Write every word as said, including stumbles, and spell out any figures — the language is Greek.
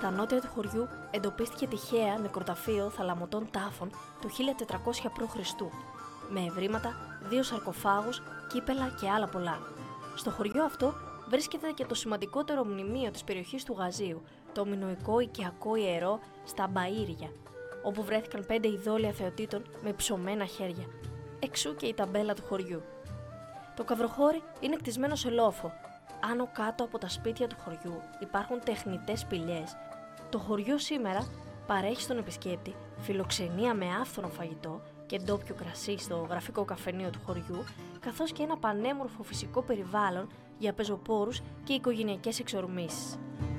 Στα νότια του χωριού εντοπίστηκε τυχαία νεκροταφείο θαλαμωτών τάφων το χίλια τετρακόσια π.Χ. με ευρήματα, δύο σαρκοφάγους, κύπελα και άλλα πολλά. Στο χωριό αυτό βρίσκεται και το σημαντικότερο μνημείο της περιοχής του Γαζίου, το μινωικό οικιακό ιερό στα Μπαΐρια, όπου βρέθηκαν πέντε ειδόλια θεοτήτων με ψωμένα χέρια. Εξού και η ταμπέλα του χωριού. Το καυροχώρι είναι κτισμένο σε λόφο. Άνω κάτω από τα σπίτια του χωριού υπάρχουν τεχνητές σπηλιές. Το χωριό σήμερα παρέχει στον επισκέπτη φιλοξενία με άφθονο φαγητό και ντόπιο κρασί στο γραφικό καφενείο του χωριού, καθώς και ένα πανέμορφο φυσικό περιβάλλον για πεζοπόρους και οικογενειακές εξορμήσεις.